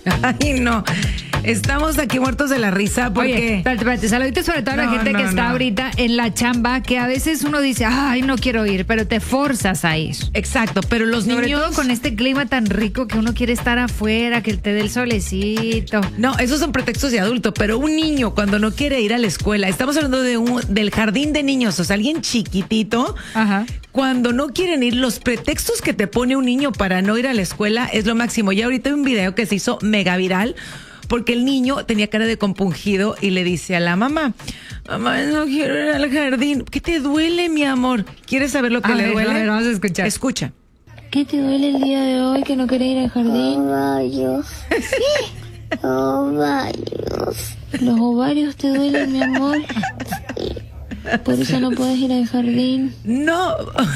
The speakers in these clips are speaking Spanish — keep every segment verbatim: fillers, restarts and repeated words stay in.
Ay, no. Estamos aquí muertos de la risa porque... Oye, espérate, espérate, saluditos sobre toda la No, gente no, que está no. ahorita en la chamba, que a veces uno dice, ay, no quiero ir, pero te forzas a ir. Exacto, pero los Sobre niños... todo con este clima tan rico que uno quiere estar afuera, que te dé el solecito. No, esos son pretextos de adulto, pero un niño cuando no quiere ir a la escuela, estamos hablando de un, del jardín de niños, o sea, alguien chiquitito, Ajá. cuando no quieren ir, los pretextos que te pone un niño para no ir a la escuela es lo máximo. Y ahorita hay un video que se hizo mega viral, porque el niño tenía cara de compungido y le dice a la mamá, mamá, no quiero ir al jardín. ¿Qué te duele, mi amor? ¿Quieres saber lo que A le ver, duele? a ver, vamos a escuchar. Escucha. ¿Qué te duele el día de hoy que no querés ir al jardín? Ovarios. Ovarios. ¿Los ovarios te duelen, mi amor? Por eso no puedes ir al jardín. No,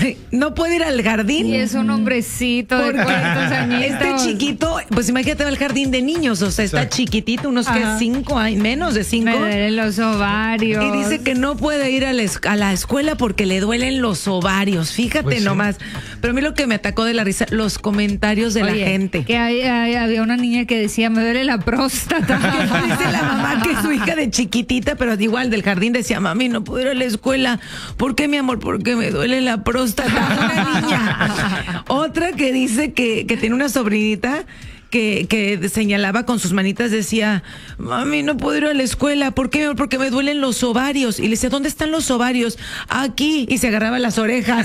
no puede ir al jardín. Y es un hombrecito de Porque cuántos añitos. este chiquito, pues imagínate, va al jardín de niños, o sea, está Exacto. chiquitito, unos que Ajá. cinco años, menos de cinco. Me duelen los ovarios. Y dice que no puede ir a la, es- a la escuela porque le duelen los ovarios. Fíjate Pues sí. nomás. Pero a mí lo que me atacó de la risa, los comentarios de Oye, la gente. Que hay- hay- había una niña que decía, me duele la próstata. Dice la mamá que su hija de chiquitita, pero igual del jardín, decía, mami, no puedo ir a la escuela. ¿Por qué, mi amor? Porque me duele la próstata. Una niña. Otra que dice que, que tiene una sobrinita que, que señalaba con sus manitas, decía, mami, no puedo ir a la escuela. ¿Por qué? Porque me duelen los ovarios. Y le decía, ¿dónde están los ovarios? Aquí. Y se agarraba las orejas.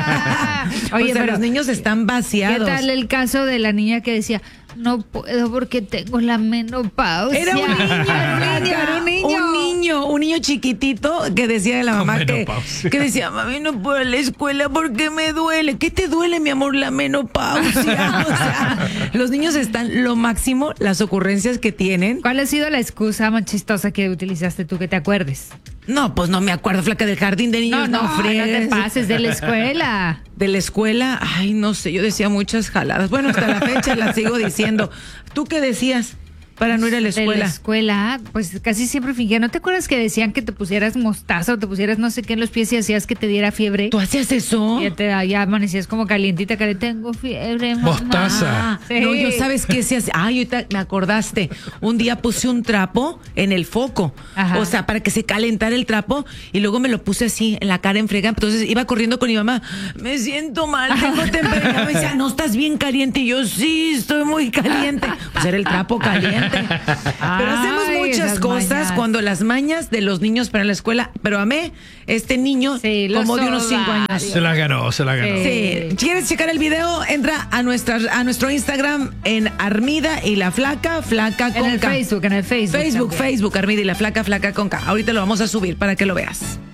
Ah. Oye, o sea, pero los niños están ¿Qué vaciados. tal el caso de la niña que decía, no puedo porque tengo la menopausia? Era un niño, Flaca, era un niño. un niño, un niño chiquitito que decía de la Con mamá que, menopausia. que decía, mami, no puedo ir a la escuela porque me duele. ¿Qué te duele, mi amor? La menopausia. O sea, los niños están lo máximo, las ocurrencias que tienen. ¿Cuál ha sido la excusa más chistosa que utilizaste tú que te acuerdes? No, pues no me acuerdo, flaca, del jardín de niños. No, no, no te friegues. pases de la escuela. De la escuela, ay, no sé, yo decía muchas jaladas. Bueno, hasta la fecha las sigo diciendo. ¿Tú qué decías para no ir a la De la escuela? escuela, pues casi siempre fingía. ¿No te acuerdas que decían que te pusieras mostaza o te pusieras no sé qué en los pies y hacías que te diera fiebre? ¿Tú hacías eso? Y ya, te, ya amanecías como calientita, que tengo fiebre, mamá. Mostaza. Sí. No, yo sabes qué se hace. Ay, ahorita me acordaste. Un día puse un trapo en el foco. Ajá. O sea, para que se calentara el trapo. Y luego me lo puse así en la cara en frega. Entonces iba corriendo con mi mamá. Me siento mal, tengo temperatura. Me decía, no estás bien caliente. Y yo, sí, estoy muy caliente. Pues era el trapo caliente. Pero hacemos Ay, muchas esas cosas mañas. cuando las mañas de los niños para la escuela. Pero amé este niño Sí, los como de unos cinco ovarios. años. Se la ganó, se la ganó. Sí. Sí. ¿Quieres checar el video? Entra a nuestra a nuestro Instagram en Armida y la Flaca, Flaca En con el K. Facebook, en el Facebook. Facebook, también. Facebook, Armida y la Flaca, Flaca con K. Ahorita lo vamos a subir para que lo veas.